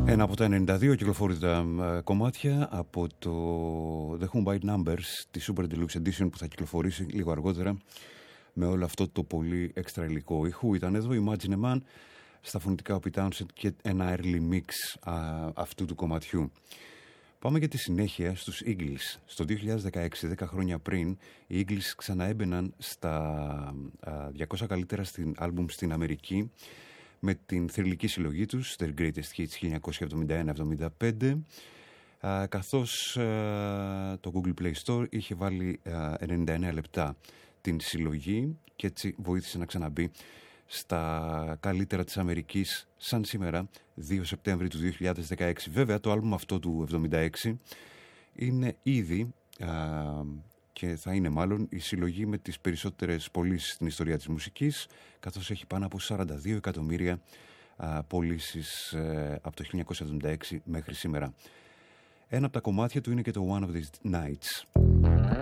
Ένα από τα 92 κυκλοφόρητα κομμάτια από το The Who Bite Numbers, τη Super Deluxe Edition που θα κυκλοφορήσει λίγο αργότερα με όλο αυτό το πολύ έξτρα υλικό. Η Who ήταν εδώ, η Imagine a Man, στα φωνητικά ο Pete Townshend και ένα early mix αυτού του κομματιού. Πάμε για τη συνέχεια στους Eagles. Στο 2016, 10 χρόνια πριν, οι Eagles ξαναέμπαιναν στα 200 καλύτερα άλμπουμ στην Αμερική με την θρυλική συλλογή τους, Their Greatest Hits 1971-75, καθώς το Google Play Store είχε βάλει 99 λεπτά την συλλογή και έτσι βοήθησε να ξαναμπεί στα καλύτερα της Αμερικής σαν σήμερα, 2 Σεπτέμβρη του 2016. Βέβαια το άλμπουμ αυτό του 76 είναι ήδη και θα είναι μάλλον η συλλογή με τις περισσότερες πωλήσεις στην ιστορία της μουσικής, καθώς έχει πάνω από 42 εκατομμύρια πωλήσεις από το 1976 μέχρι σήμερα. Ένα από τα κομμάτια του είναι και το One of These Nights.